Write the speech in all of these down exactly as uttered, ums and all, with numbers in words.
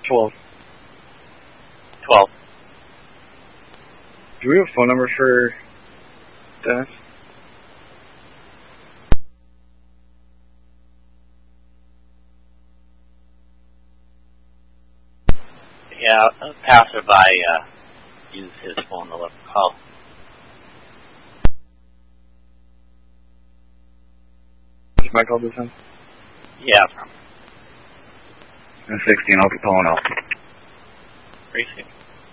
twelve. twelve. Do we have a phone number for Dennis? Yeah, a passerby uh, used his phone to look call. Is my call this time? Yeah. And sixteen, I'll be calling out. Appreciate it.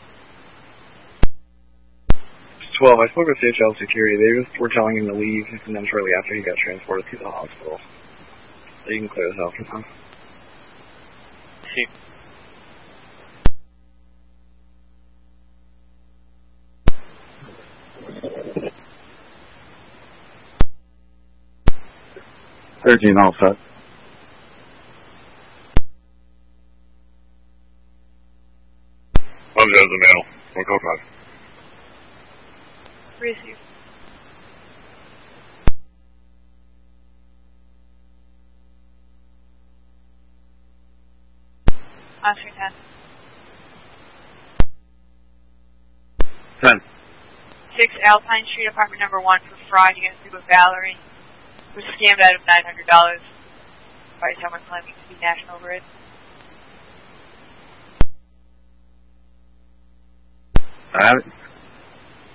twelve, I spoke with C H L Security. They just were telling him to leave, and then shortly after he got transported to the hospital. So you can clear this out for now. See. thirteen, all set. One does the mail. One call five. Receive. Oscar ten. ten. six Alpine Street, apartment number one for fraud. You get to with Valerie. Was scammed out of nine hundred dollars by someone claiming to be National Grid. I have it.